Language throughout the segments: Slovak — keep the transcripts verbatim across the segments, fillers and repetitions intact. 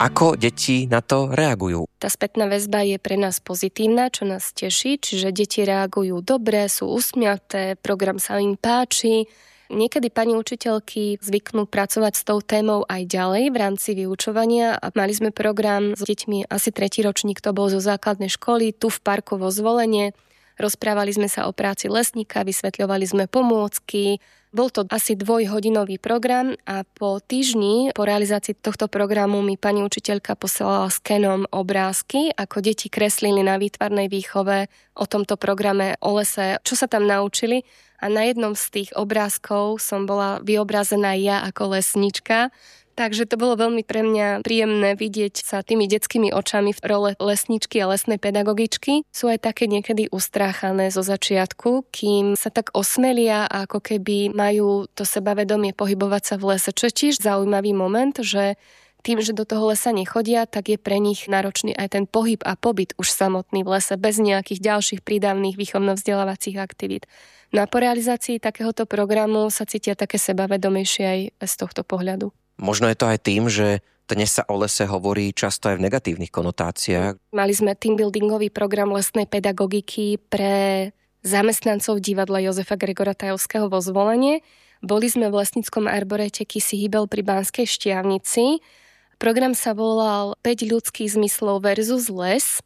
Ako deti na to reagujú? Tá spätná väzba je pre nás pozitívna, čo nás teší, čiže deti reagujú dobre, sú usmiaté, program sa im páči. Niekedy pani učiteľky zvyknú pracovať s tou témou aj ďalej v rámci vyučovania a mali sme program s deťmi, asi tretí ročník to bol zo základnej školy, tu v parku vo Zvolenie. Rozprávali sme sa o práci lesníka, vysvetľovali sme pomôcky. Bol to asi dvojhodinový program a po týždni po realizácii tohto programu mi pani učiteľka posielala skenom obrázky, ako deti kreslili na výtvarnej výchove o tomto programe o lese, čo sa tam naučili. A na jednom z tých obrázkov som bola vyobrazená ja ako lesnička. Takže to bolo veľmi pre mňa príjemné vidieť sa tými detskými očami v role lesničky a lesnej pedagogičky. Sú aj také niekedy ustráchané zo začiatku, kým sa tak osmelia a ako keby majú to sebavedomie pohybovať sa v lese. Čo je tiež zaujímavý moment, že tým, že do toho lesa nechodia, tak je pre nich náročný aj ten pohyb a pobyt už samotný v lese, bez nejakých ďalších prídavných výchovno-vzdelávacích aktivít. No a po realizácii takéhoto programu sa cítia také sebavedomejšie aj z tohto pohľadu. Možno je to aj tým, že dnes sa o lese hovorí často aj v negatívnych konotáciách. Mali sme teambuildingový program lesnej pedagogiky pre zamestnancov divadla Jozefa Gregora Tajovského vo Zvolenie. Boli sme v lesníckom arborete Kysy Hybel pri Banskej Štiavnici. Program sa volal päť ľudských zmyslov versus les.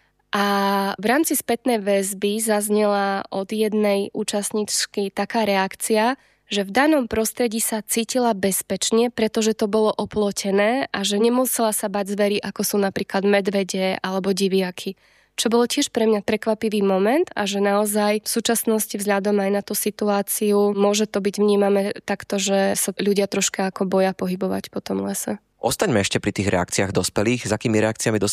A v rámci spätnej väzby zaznela od jednej účastničky taká reakcia, že v danom prostredí sa cítila bezpečne, pretože to bolo oplotené a že nemusela sa bať zverí, ako sú napríklad medvede alebo diviaky. Čo bolo tiež pre mňa prekvapivý moment a že naozaj v súčasnosti vzhľadom aj na tú situáciu môže to byť vnímané takto, že sa ľudia troška ako boja pohybovať po tom lese. Ostaňme ešte pri tých reakciách dospelých. S akými reakciami dospelých